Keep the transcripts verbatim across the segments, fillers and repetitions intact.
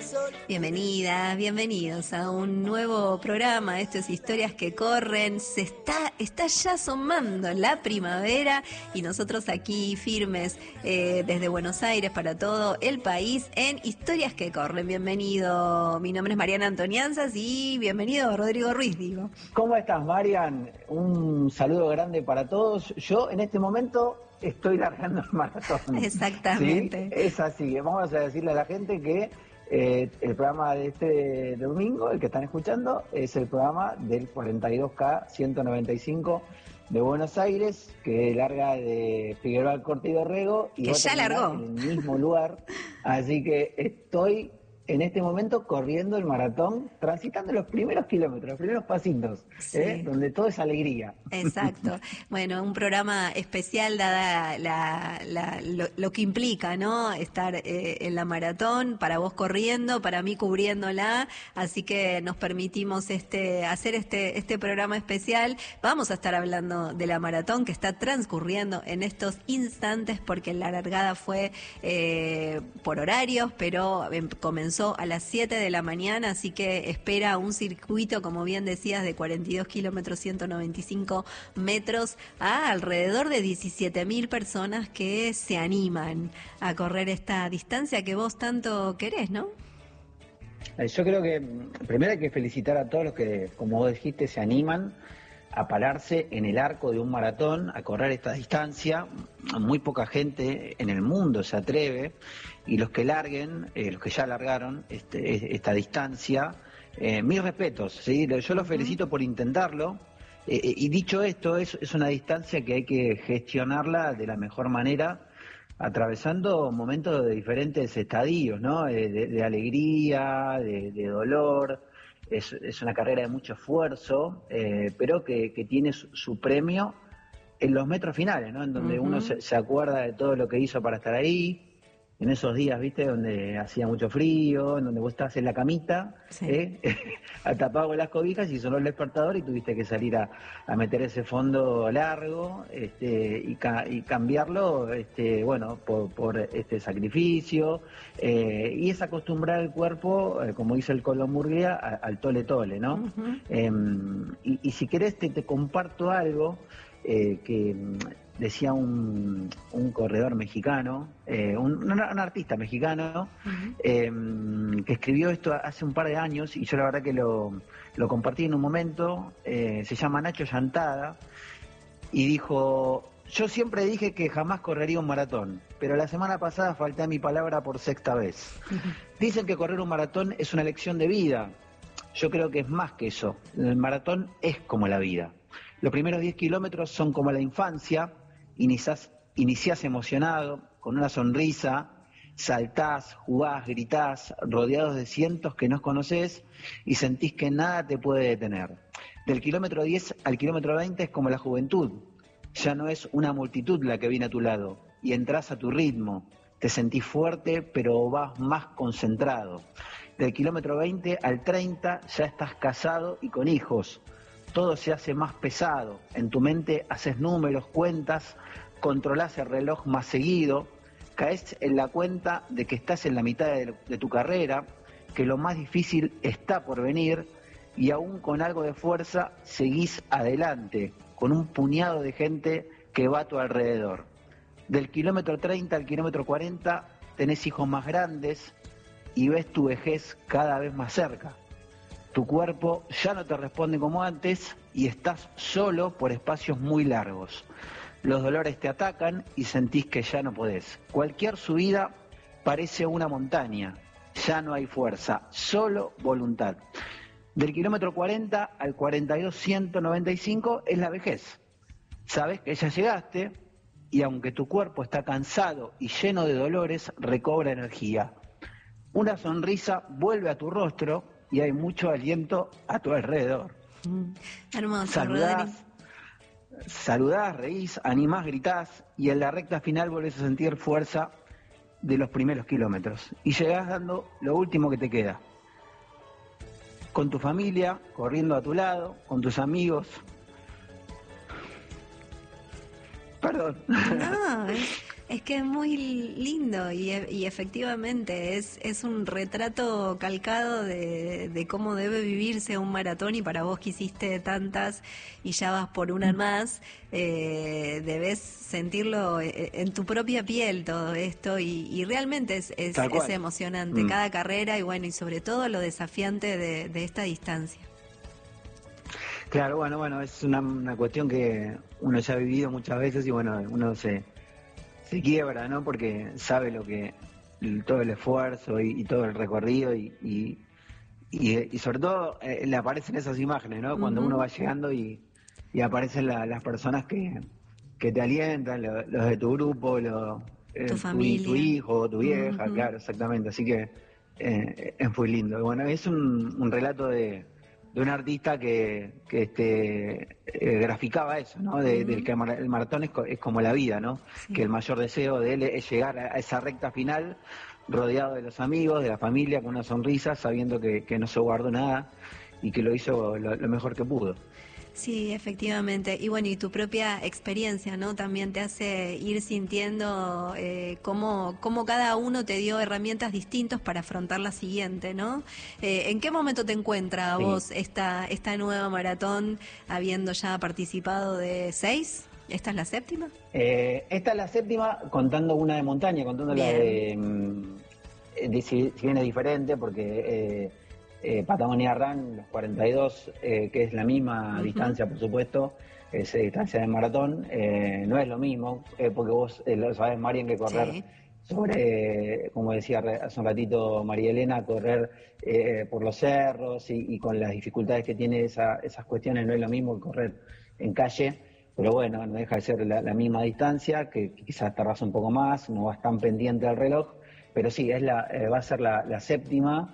Bienvenidas, bienvenidos a un nuevo programa. Esto es Historias que Corren. Se está, está ya asomando la primavera y nosotros aquí firmes eh, desde Buenos Aires para todo el país en Historias que Corren. Bienvenido, mi nombre es Mariana Antonianzas y bienvenido Rodrigo Ruiz, digo. ¿Cómo estás, Marian? Un saludo grande para todos. Yo en este momento estoy largando el maratón. Exactamente. ¿Sí? Es así. Vamos a decirle a la gente que Eh, el programa de este domingo, el que están escuchando, es el programa del cuarenta y dos K ciento noventa y cinco de Buenos Aires, que larga de Figueroa al Corte y Dorrego y que ya largó en el mismo lugar. Así que estoy en este momento corriendo el maratón, transitando los primeros kilómetros, los primeros pasitos, sí. ¿eh? Donde todo es alegría. Exacto. Bueno, un programa especial dada la, la, lo, lo que implica, ¿no? Estar eh, en la maratón, para vos corriendo, para mí cubriéndola, así que nos permitimos este hacer este este programa especial. Vamos a estar hablando de la maratón que está transcurriendo en estos instantes, porque la largada fue eh, por horarios, pero comenzó a las siete de la mañana, así que espera un circuito, como bien decías, de cuarenta y dos kilómetros, ciento noventa y cinco metros, a alrededor de diecisiete mil personas que se animan a correr esta distancia que vos tanto querés, ¿no? Yo creo que primero hay que felicitar a todos los que, como vos dijiste, se animan a pararse en el arco de un maratón, a correr esta distancia. Muy poca gente en el mundo se atreve, y los que larguen, eh, los que ya largaron este, esta distancia, eh, mis respetos, ¿sí? Yo los felicito por intentarlo, eh, y dicho esto, es, es una distancia que hay que gestionarla de la mejor manera, atravesando momentos de diferentes estadios, ¿no? De, de, de alegría, de, de dolor. Es, es una carrera de mucho esfuerzo, eh, pero que, que tiene su, su premio en los metros finales, ¿no? En donde uh-huh. uno se, se acuerda de todo lo que hizo para estar ahí, en esos días, ¿viste? Donde hacía mucho frío, en donde vos estabas en la camita, sí. ¿eh? tapado con las cobijas, y sonó el despertador y tuviste que salir a, a meter ese fondo largo este, y, ca y cambiarlo, este, bueno, por, por este sacrificio, eh, y es acostumbrar el cuerpo, eh, como dice el Colo Murguía, al tole tole, ¿no? Uh-huh. eh, y, y si querés te, te comparto algo eh, que decía un, un corredor mexicano, eh, un, un, un artista mexicano, uh-huh. eh, que escribió esto hace un par de años, y yo la verdad que lo, lo compartí en un momento. Eh, se llama Nacho Llantada, y dijo: yo siempre dije que jamás correría un maratón, pero la semana pasada falté a mi palabra por sexta vez. Uh-huh. Dicen que correr un maratón es una lección de vida. Yo creo que es más que eso. El maratón es como la vida. Los primeros diez kilómetros son como la infancia. Iniciás, iniciás emocionado, con una sonrisa, saltás, jugás, gritás, rodeados de cientos que no conocés, y sentís que nada te puede detener. Del kilómetro diez al kilómetro veinte es como la juventud. Ya no es una multitud la que viene a tu lado, y entrás a tu ritmo. Te sentís fuerte, pero vas más concentrado. Del kilómetro veinte al treinta ya estás casado y con hijos. Todo se hace más pesado. En tu mente haces números, cuentas, controlás el reloj más seguido, caes en la cuenta de que estás en la mitad de, de tu carrera, que lo más difícil está por venir, y aún con algo de fuerza seguís adelante, con un puñado de gente que va a tu alrededor. Del kilómetro treinta al kilómetro cuarenta tenés hijos más grandes y ves tu vejez cada vez más cerca. Tu cuerpo ya no te responde como antes y estás solo por espacios muy largos. Los dolores te atacan y sentís que ya no podés. Cualquier subida parece una montaña. Ya no hay fuerza, solo voluntad. Del kilómetro cuarenta al cuarenta y dos ciento noventa y cinco es la vejez. Sabes que ya llegaste, y aunque tu cuerpo está cansado y lleno de dolores, recobra energía. Una sonrisa vuelve a tu rostro y hay mucho aliento a tu alrededor. Mm, hermoso, saludás, saludás, reís, animás, gritás, y en la recta final volvés a sentir fuerza de los primeros kilómetros. Y llegás dando lo último que te queda. Con tu familia, corriendo a tu lado, con tus amigos. Perdón. No, Es que es muy lindo y, e- y efectivamente es, es un retrato calcado de, de cómo debe vivirse un maratón y para vos que hiciste tantas y ya vas por una más, eh, debes sentirlo eh, en tu propia piel todo esto y, y realmente es, es, Tal es cual. emocionante Mm. cada carrera y bueno, y sobre todo lo desafiante de, de esta distancia. Claro, bueno, bueno, es una, una cuestión que uno ya ha vivido muchas veces y bueno, uno se, se quiebra, ¿no? Porque sabe lo que, el- todo el esfuerzo y, y todo el recorrido y, y, y- y sobre todo eh, le aparecen esas imágenes, ¿no? Cuando uno Ujú. va llegando y, y aparecen la- las personas que, que te alientan, lo- los de tu grupo, lo- Tu eh, tu, hi- tu familia. hijo, tu vieja, Ujú. claro, exactamente. Así que eh, es muy lindo. Bueno, es un, un relato de, de un artista que, que este, eh, graficaba eso, ¿no? De- del Ujú. que el mara- el maratón es, co- es como la vida, ¿no? Que Sí. el mayor deseo de él es llegar a a esa recta final rodeado de los amigos, de la familia, con una sonrisa, sabiendo que, que no se guardó nada y que lo hizo lo, lo mejor que pudo. Sí, efectivamente. Y bueno, y tu propia experiencia, ¿no? También te hace ir sintiendo eh, cómo, cómo cada uno te dio herramientas distintas para afrontar la siguiente, ¿no? Eh, ¿en qué momento te encuentra a Sí. vos esta, esta nueva maratón, habiendo ya participado de seis? ¿Esta es la séptima? Eh, esta es la séptima, contando una de montaña, contando la Bien. de, mm, de si, si bien es diferente, porque eh, eh, Patagonia Run, los cuarenta y dos, eh, que es la misma Ujú. distancia, por supuesto, es eh, distancia de maratón, eh, no es lo mismo, eh, porque vos eh, lo sabés, Marian, que correr Sí. sobre, como decía re- hace un ratito María Elena, correr eh, por los cerros y, y con las dificultades que tiene esa- esas cuestiones, no es lo mismo que correr en calle. Pero bueno, no deja de ser la, la misma distancia, que quizás tardas un poco más, no vas tan pendiente del reloj, pero sí, es la, eh, va a ser la, la séptima,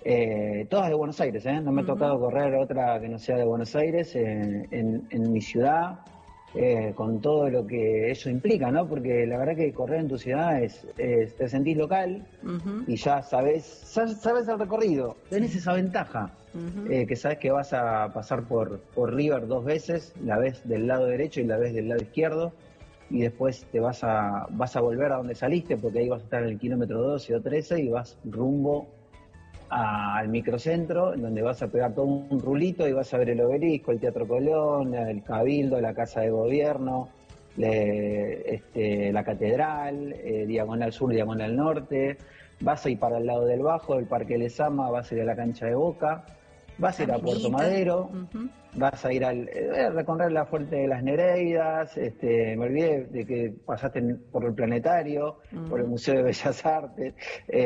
eh, todas de Buenos Aires, ¿eh? No me ha Ujú. tocado correr otra que no sea de Buenos Aires, en, en- en mi ciudad, eh, con todo lo que eso implica, ¿no? Porque la verdad que correr en tu ciudad es, es- te sentís local Ujú. y ya sabes, ya sabes el recorrido, tenés Sí. esa ventaja Ujú. eh, que sabes que vas a pasar por, por River dos veces, la vez del lado derecho y la vez del lado izquierdo, y después te vas a, vas a volver a donde saliste, porque ahí vas a estar en el kilómetro doce o trece y vas rumbo a- al microcentro, en donde vas a pegar todo un rulito y vas a ver el Obelisco, el Teatro Colón, el Cabildo, la Casa de Gobierno, le- este, la Catedral, eh, Diagonal Sur, Diagonal Norte. Vas a ir para el lado del Bajo, del Parque Lezama, vas a ir a la cancha de Boca, vas a ir a Puerto Caminito. Madero, Ujú. vas a ir al, eh, a recorrer la Fuente de las Nereidas, este, me olvidé de que pasaste en- por el Planetario, por el Ujú. Museo de Bellas Artes,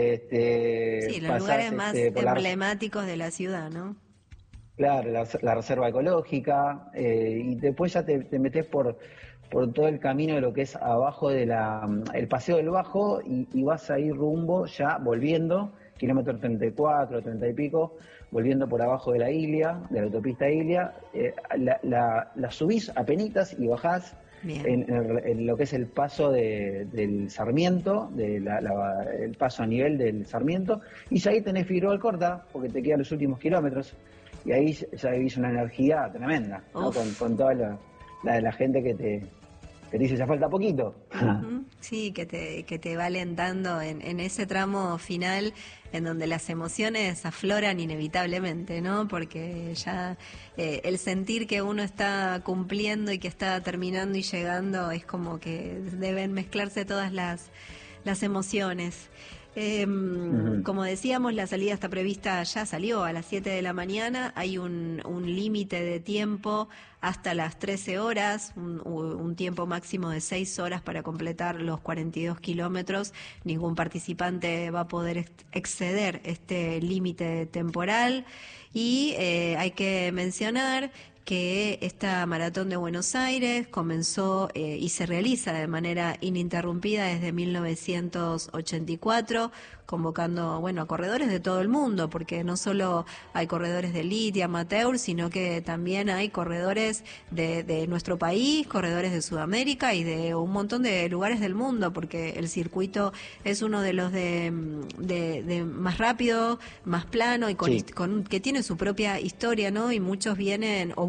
este, Sí, los pasás lugares más este, por la, emblemáticos de la ciudad, ¿no? claro, la, la reserva ecológica, eh, y después ya te, te metes por, por todo el camino de lo que es abajo de la, el Paseo del Bajo y, y vas a ir rumbo ya volviendo, kilómetro treinta y cuatro, treinta y pico, volviendo por abajo de la Ilia, de la autopista Ilia, eh, la, la, la subís a penitas y bajás Bien. en, en- en lo que es el paso de- del Sarmiento, de la- la- el paso a nivel del Sarmiento, y ya ahí tenés Figueroa Alcorta, porque te quedan los últimos kilómetros, y ahí ya vivís una energía tremenda, ¿no? Con, Uf. con toda la, la, la gente que te, que te dice, ya falta poquito. Ujú. Sí, que te, que te va alentando en, en ese tramo final en donde las emociones afloran inevitablemente, ¿no? Porque ya eh, el sentir que uno está cumpliendo y que está terminando y llegando es como que deben mezclarse todas las, las emociones. Eh, Ujú. como decíamos, la salida está prevista, ya salió a las siete de la mañana, hay un, un límite de tiempo hasta las trece horas, un, un tiempo máximo de seis horas para completar los cuarenta y dos kilómetros. Ningún participante va a poder ex- exceder este límite temporal y eh, hay que mencionar que esta maratón de Buenos Aires comenzó eh, y se realiza de manera ininterrumpida desde mil novecientos ochenta y cuatro, convocando bueno a corredores de todo el mundo, porque no solo hay corredores de elite y amateur, sino que también hay corredores de, de nuestro país, corredores de Sudamérica y de un montón de lugares del mundo, porque el circuito es uno de los de, de, de más rápido, más plano y con, Sí. hist- con que tiene su propia historia, ¿no? Y muchos vienen o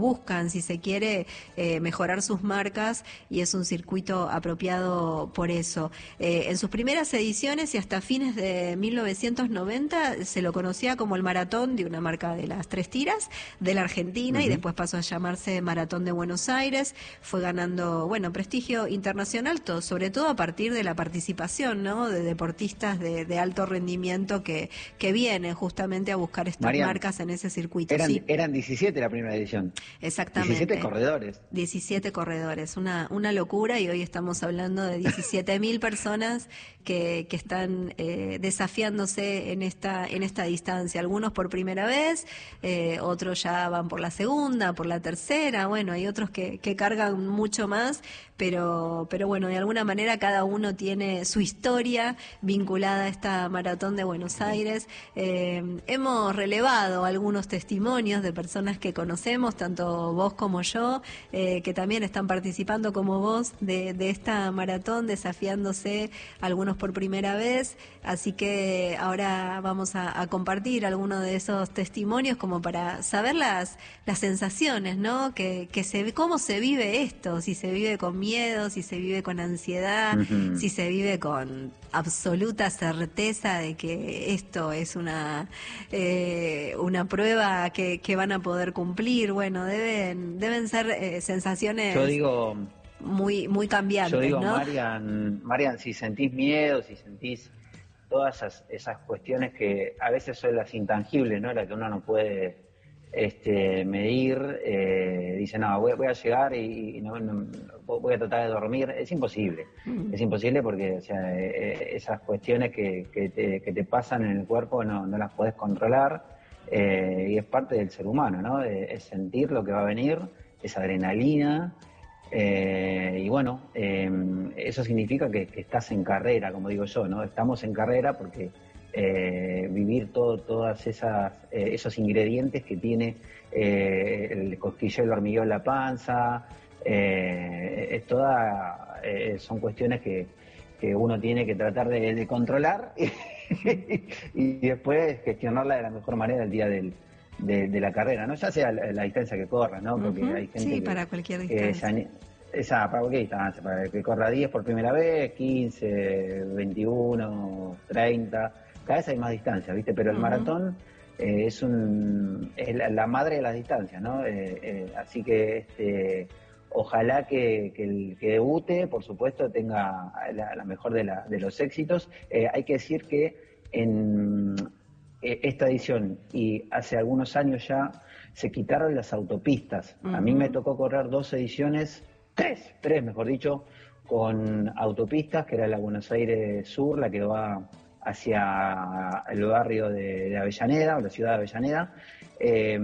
buscan, si se quiere, eh, mejorar sus marcas, y es un circuito apropiado por eso. Eh, en sus primeras ediciones y hasta fines de mil novecientos noventa se lo conocía como el maratón de una marca de las tres tiras de la Argentina, uh-huh. y después pasó a llamarse Maratón de Buenos Aires. Fue ganando, bueno, prestigio internacional, todo, sobre todo a partir de la participación, ¿no?, de deportistas de, de alto rendimiento que, que vienen justamente a buscar estas Marian, marcas en ese circuito. Eran, sí. eran diecisiete la primera edición. Exactamente. diecisiete corredores. diecisiete corredores, una, una locura, y hoy estamos hablando de diecisiete mil personas que, que están eh, desafiándose en esta, en esta distancia. Algunos por primera vez, eh, otros ya van por la segunda, por la tercera, bueno, hay otros que, que cargan mucho más, pero, pero bueno, de alguna manera cada uno tiene su historia vinculada a esta maratón de Buenos Aires. Eh, hemos relevado algunos testimonios de personas que conocemos, tanto vos como yo, eh, que también están participando como vos de, de esta maratón, desafiándose, algunos por primera vez, así que ahora vamos a, a compartir algunos de esos testimonios como para saber las, las sensaciones, ¿no?, que, que se, cómo se vive esto, si se vive con miedo, si se vive con ansiedad, uh-huh. si se vive con absoluta certeza de que esto es una eh, una prueba que, que van a poder cumplir. Bueno, deben deben ser eh, sensaciones yo digo muy muy cambiantes, yo digo ¿no? Marian, Marian, si sentís miedo, si sentís todas esas, esas cuestiones que a veces son las intangibles, ¿no?, las que uno no puede este, medir, eh, dice, no, voy, voy a llegar y, y no, no, voy a tratar de dormir, es imposible, mm. es imposible porque, o sea, eh, esas cuestiones que, que, te, que te pasan en el cuerpo no, no las podés controlar, eh, y es parte del ser humano, ¿no?, de, es sentir lo que va a venir, esa adrenalina, eh, y bueno, eh, eso significa que, que estás en carrera, como digo yo, ¿no?, estamos en carrera porque Eh, vivir todo, todas esas eh, esos ingredientes que tiene eh, el cosquilleo, el hormigueo en la panza, eh, es toda, eh, son cuestiones que, que uno tiene que tratar de, de controlar y, y después gestionarla de la mejor manera el día del, de, de la carrera, no, ya sea la, la distancia que corra, ¿no? Porque uh-huh. hay gente sí, que, para cualquier distancia. Que esa, para cualquier distancia, para que corra diez por primera vez, quince, veintiuno, treinta. Cada vez hay más distancia, ¿viste? Pero el uh-huh. maratón eh, es un es la, la madre de las distancias, ¿no? Eh, eh, así que este, ojalá que, que el que debute, por supuesto, tenga la, la mejor de, la, de los éxitos. Eh, hay que decir que en eh, esta edición y hace algunos años ya se quitaron las autopistas. Uh-huh. A mí me tocó correr dos ediciones, tres, tres mejor dicho, con autopistas, que era la Buenos Aires Sur, la que va hacia el barrio de, de Avellaneda, o la ciudad de Avellaneda, eh,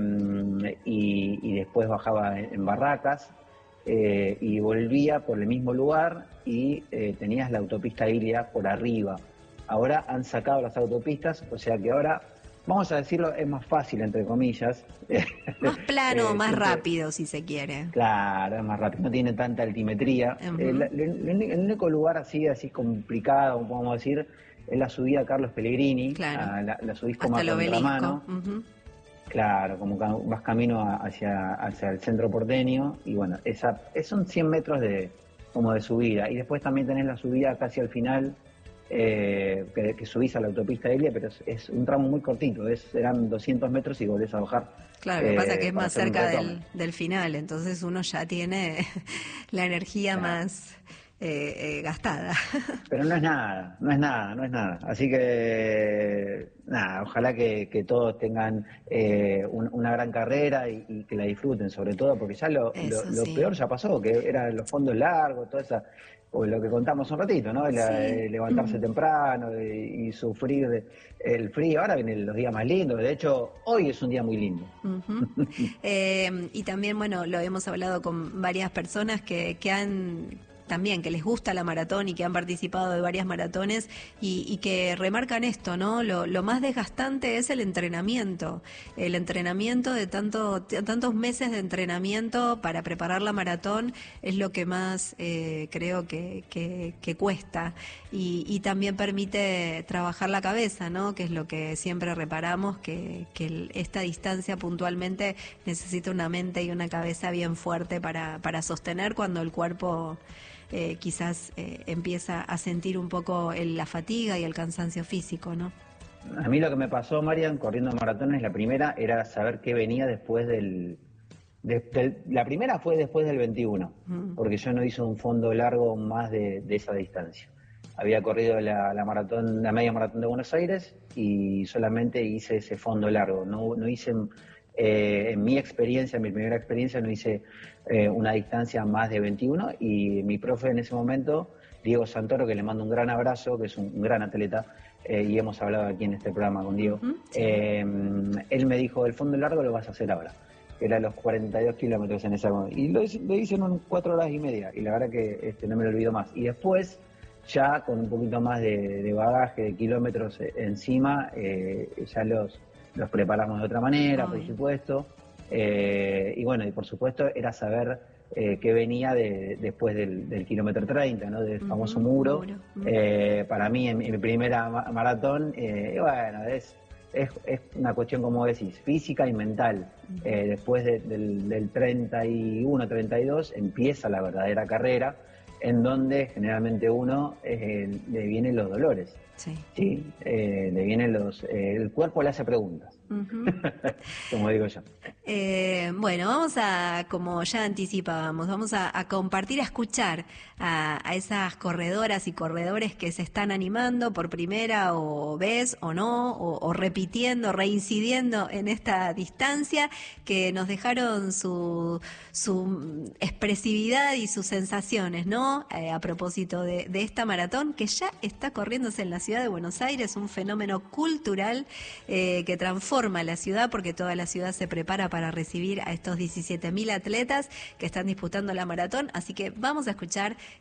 y, y después bajaba en, en Barracas, eh, y volvía por el mismo lugar, y eh, tenías la autopista Ilia por arriba. Ahora han sacado las autopistas, o sea que ahora, vamos a decirlo, es más fácil, entre comillas. Más plano, eh, más siempre, rápido, si se quiere. Claro, es más rápido, no tiene tanta altimetría. Uh-huh. eh, la, el, el único lugar así, así complicado, podemos decir, es la subida a Carlos Pellegrini, claro. a la, la subís como hasta a contramano. Uh-huh. Claro, como vas camino hacia, hacia el centro porteño, y bueno, esa, son cien metros de como de subida, y después también tenés la subida casi al final, eh, que, que subís a la autopista Elia, pero es, es un tramo muy cortito, es, eran doscientos metros y volvés a bajar. Claro, lo que eh, pasa es que es más cerca del, del final, entonces uno ya tiene la energía claro. más... Eh, eh, gastada. Pero no es nada, no es nada, no es nada. Así que, nada, ojalá que, que todos tengan eh, un, una gran carrera y, y que la disfruten, sobre todo, porque ya lo, lo, lo sí. peor ya pasó, que eran los fondos largos, toda esa, o lo que contamos un ratito, ¿no? La, sí. eh, levantarse uh-huh. temprano y, y sufrir de, el frío. Ahora vienen los días más lindos, de hecho, hoy es un día muy lindo. Uh-huh. eh, y también, bueno, lo hemos hablado con varias personas que, que han también que les gusta la maratón y que han participado de varias maratones y, y que remarcan esto, ¿no? Lo, lo más desgastante es el entrenamiento, el entrenamiento de tanto, tantos meses de entrenamiento para preparar la maratón es lo que más eh, creo que, que, que cuesta y, y también permite trabajar la cabeza, ¿no? Que es lo que siempre reparamos, que, que el, esta distancia puntualmente necesita una mente y una cabeza bien fuerte para, para sostener cuando el cuerpo eh, quizás eh, empieza a sentir un poco el, la fatiga y el cansancio físico, ¿no? A mí lo que me pasó, Marian, corriendo maratones, la primera era saber qué venía después del... de- del- la primera fue después del veintiuno, Mm. porque yo no hice un fondo largo más de, de esa distancia. Había corrido la, la maratón, la media maratón de Buenos Aires y solamente hice ese fondo largo. No, no hice, eh, en mi experiencia, en mi primera experiencia, no hice eh, una distancia más de veintiuno y mi profe en ese momento, Diego Santoro, que le mando un gran abrazo, que es un, un gran atleta, eh, y hemos hablado aquí en este programa con Diego, Ujú, sí. eh, él me dijo, el fondo largo lo vas a hacer ahora, que era los cuarenta y dos kilómetros en esa... Y lo, hice- lo hice en cuatro horas y media, y la verdad que este, no me lo olvido más. Y después, ya con un poquito más de, de bagaje, de kilómetros eh, encima, eh, ya los, los preparamos de otra manera, por Obvio. supuesto. Eh, y bueno, y por supuesto era saber eh, qué venía de, después del, del kilómetro treinta, ¿no? Del famoso Ujú, muro. muro, ujú. Eh, para mí, en, mi en mi primera ma- maratón, eh, y bueno, es, es, es una cuestión, como decís, física y mental. Eh, después de- del, del treinta y uno, treinta y dos, empieza la verdadera carrera, en donde generalmente uno eh, le vienen los dolores, Sí. ¿sí? Eh, le vienen los... eh, el cuerpo le hace preguntas, Ujú. como digo yo. Eh, bueno, vamos a, como ya anticipábamos, vamos a, a compartir, a escuchar a, a esas corredoras y corredores que se están animando por primera o vez o no, o, o repitiendo, reincidiendo en esta distancia, que nos dejaron su, su expresividad y sus sensaciones, ¿no? Eh, a propósito de, de esta maratón que ya está corriéndose en la ciudad de Buenos Aires, un fenómeno cultural eh, que transforma la ciudad porque toda la ciudad se prepara para recibir a estos diecisiete mil atletas que están disputando la maratón. Así que vamos a escuchar